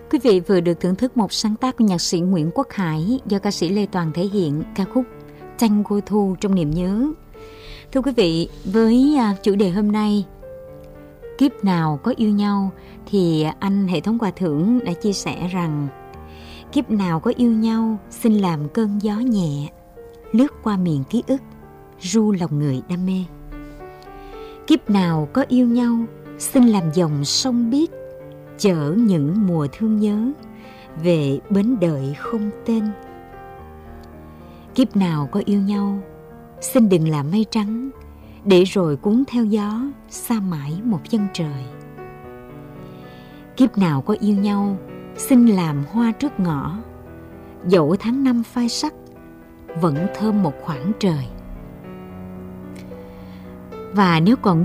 Quý vị vừa được thưởng thức một sáng tác của nhạc sĩ Nguyễn Quốc Hải do ca sĩ Lê Toàn thể hiện, ca khúc Tango Thu trong niềm nhớ. Thưa quý vị, với chủ đề hôm nay, kiếp nào có yêu nhau, thì anh Hệ thống Quà Thưởng đã chia sẻ rằng kiếp nào có yêu nhau xin làm cơn gió nhẹ lướt qua miền ký ức, ru lòng người đam mê. Kiếp nào có yêu nhau xin làm dòng sông biếc chở những mùa thương nhớ về bến đợi không tên. Kiếp nào có yêu nhau xin đừng làm mây trắng để rồi cuốn theo gió xa mãi một chân trời. Kiếp nào có yêu nhau xin làm hoa trước ngõ, dẫu tháng năm phai sắc vẫn thơm một khoảng trời. Và nếu còn